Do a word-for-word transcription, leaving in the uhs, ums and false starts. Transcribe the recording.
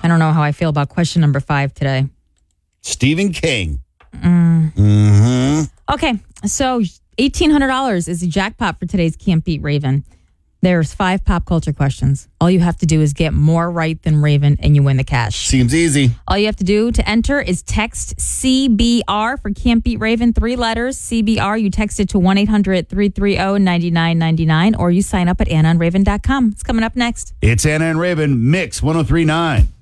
I don't know how I feel about question number five today. Stephen King. Mm. Mm-hmm. Okay, so eighteen hundred dollars is the jackpot for today's Can't Beat Raven. There's five pop culture questions. All you have to do is get more right than Raven, and you win the cash. Seems easy. All you have to do to enter is text C B R for Can't Beat Raven, three letters, C B R. You text it to one eight hundred three three zero nine nine nine nine, or you sign up at anna and raven dot com. It's coming up next. It's Anna and Raven, Mix ten thirty-nine.